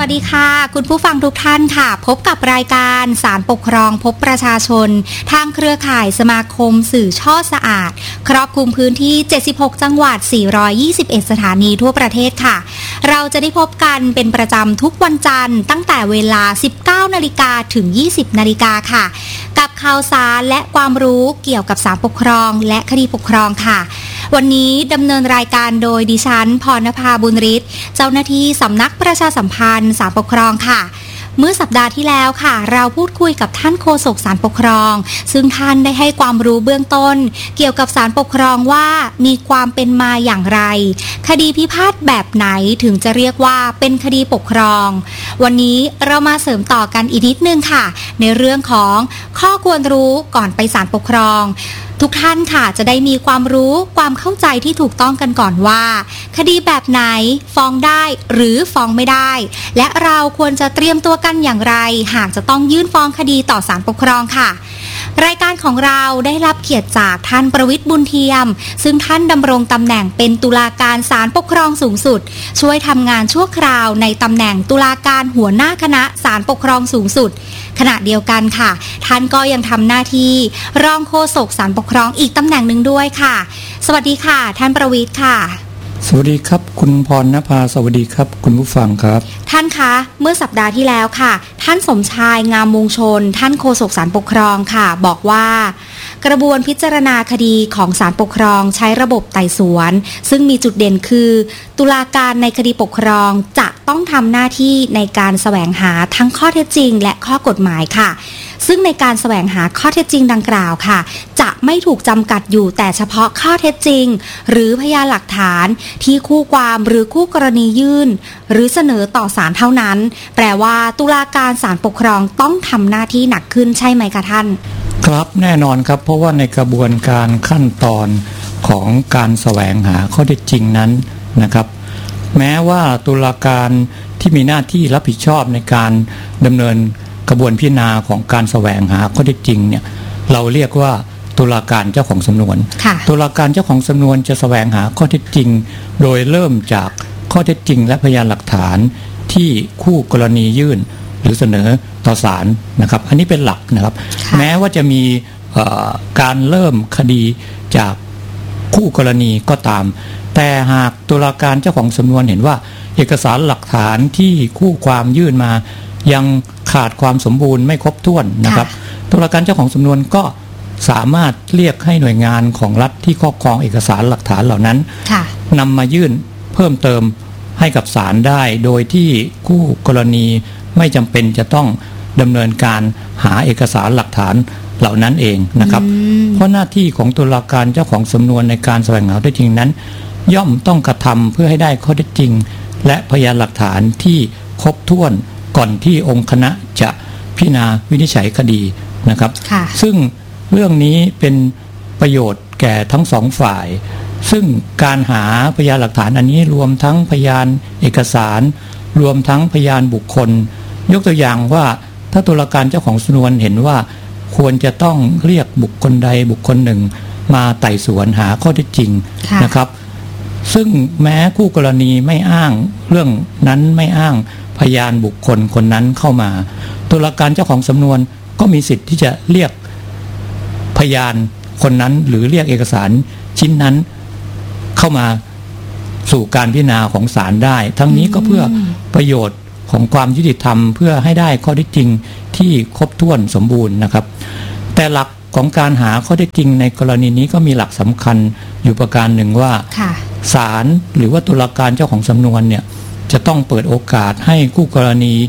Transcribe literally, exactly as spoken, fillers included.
วัสดีค่ะคุณผู้ฟังทุกท่านค่ะพบกับรายการศาลปกครองพบประชาชนทางเครือข่ายสมาคมสื่อช่อสะอาดครอบคลุมพื้นที่เจ็ดสิบหกจังหวัดสี่ร้อยยี่สิบเอ็ดสถานีทั่วประเทศค่ะเราจะได้พบกันเป็นประจำทุกวันจันทร์ตั้งแต่เวลา สิบเก้านาฬิกา ถึง ยี่สิบนาฬิกาค่ะกับข่าวสารและความรู้เกี่ยวกับศาลปกครองและคดีปกครองค่ะวันนี้ดำเนินรายการโดยดิฉันพรณภาบุญฤทธิ์เจ้าหน้าที่สำนักประชาสัมพันธ์ศาลปกครองค่ะเมื่อสัปดาห์ที่แล้วค่ะเราพูดคุยกับท่านโฆษกศาลปกครองซึ่งท่านได้ให้ความรู้เบื้องต้นเกี่ยวกับศาลปกครองว่ามีความเป็นมาอย่างไรคดีพิพาทแบบไหนถึงจะเรียกว่าเป็นคดีปกครองวันนี้เรามาเสริมต่อกันอีกนิดนึงค่ะในเรื่องของข้อควรรู้ก่อนไปศาลปกครองทุกท่านค่ะจะได้มีความรู้ความเข้าใจที่ถูกต้องกันก่อนว่าคดีแบบไหนฟ้องได้หรือฟ้องไม่ได้และเราควรจะเตรียมตัวกันอย่างไรหากจะต้องยื่นฟ้องคดีต่อศาลปกครองค่ะรายการของเราได้รับเกียรติจากท่านประวิตรบุญเทียมซึ่งท่านดำรงตำแหน่งเป็นตุลาการศาลปกครองสูงสุดช่วยทำงานชั่วคราวในตำแหน่งตุลาการหัวหน้าคณะศาลปกครองสูงสุดขณะเดียวกันค่ะท่านก็ยังทำหน้าที่รองโฆษกศาลปกครองอีกตำแหน่งหนึ่งด้วยค่ะสวัสดีค่ะท่านประวิตรค่ะสวัสดีครับคุณพรณภาสวัสดีครับคุณผู้ฟังครับท่านคะเมื่อสัปดาห์ที่แล้วค่ะท่านสมชายงามวงชนท่านโฆษกศาลปกครองค่ะบอกว่ากระบวนพิจารณาคดีของศาลปกครองใช้ระบบไต่สวนซึ่งมีจุดเด่นคือตุลาการในคดีปกครองจะต้องทำหน้าที่ในการแสวงหาทั้งข้อเท็จจริงและข้อกฎหมายค่ะซึ่งในการแสวงหาข้อเท็จจริงดังกล่าวค่ะจะไม่ถูกจำกัดอยู่แต่เฉพาะข้อเท็จจริงหรือพยานหลักฐานที่คู่ความหรือคู่กรณียื่นหรือเสนอต่อศาลเท่านั้นแปลว่าตุลาการศาลปกครองต้องทำหน้าที่หนักขึ้นใช่ไหมคะท่านครับแน่นอนครับเพราะว่าในกระบวนการขั้นตอนของการแสวงหาข้อเท็จจริงนั้นนะครับแม้ว่าตุลาการที่มีหน้าที่รับผิดชอบในการดำเนินกระบวนพิจารณาของการแสวงหาข้อเท็จจริงเนี่ยเราเรียกว่าตุลาการเจ้าของสำนวนตุลาการเจ้าของสำนวนจะแสวงหาข้อเท็จจริงโดยเริ่มจากข้อเท็จจริงและพยานหลักฐานที่คู่กรณียื่นหรือเสนอต่อศาลนะครับอันนี้เป็นหลักนะครับแม้ว่าจะมีการเริ่มคดีจากคู่กรณีก็ตามแต่หากตุลาการเจ้าของสำนวนเห็นว่าเอกสารหลักฐานที่คู่ความยื่นมายังขาดความสมบูรณ์ไม่ครบถ้วนนะครับตุลาการเจ้าของสำนวนก็สามารถเรียกให้หน่วยงานของรัฐที่ครอบครองเอกสารหลักฐานเหล่านั้นนำมายื่นเพิ่มเติมให้กับศาลได้โดยที่คู่กรณีไม่จำเป็นจะต้องดำเนินการหาเอกสารหลักฐานเหล่านั้นเองนะครับเพราะหน้าที่ของตุลาการเจ้าของสำนวนในการแสวงหาข้อเท็จจริงนั้นย่อมต้องกระทำเพื่อให้ได้ข้อเท็จจริงและพยานหลักฐานที่ครบถ้วนก่อนที่องค์คณะจะพิจารณาวินิจฉัยคดีนะครับซึ่งเรื่องนี้เป็นประโยชน์แก่ทั้งสองฝ่ายซึ่งการหาพยานหลักฐานอันนี้รวมทั้งพยานเอกสารรวมทั้งพยานบุคคลยกตัวอย่างว่าถ้าตุลาการเจ้าของสำนวนเห็นว่าควรจะต้องเรียกบุคคลใดบุคคลหนึ่งมาไต่สวนหาข้อเท็จจริงนะครับซึ่งแม้คู่กรณีไม่อ้างเรื่องนั้นไม่อ้างพยานบุคคลคนนั้นเข้ามาตุลาการเจ้าของสำนวนก็มีสิทธิ์ที่จะเรียกพยานคนนั้นหรือเรียกเอกสารชิ้นนั้นเข้ามาสู่การพิจารณาของศาลได้ทั้งนี้ก็เพื่อประโยชน์ของความยุติธรรมเพื่อให้ได้ข้อเท็จจริงที่ครบถ้วนสมบูรณ์นะครับแต่หลักของการหาข้อเท็จจริงในกรณีนี้ก็มีหลักสำคัญอยู่ประการหนึ่งว่าศาลหรือว่าตุลาการเจ้าของสำนวนเนี่ยจะต้องเปิดโอกาสให้คู่กรณี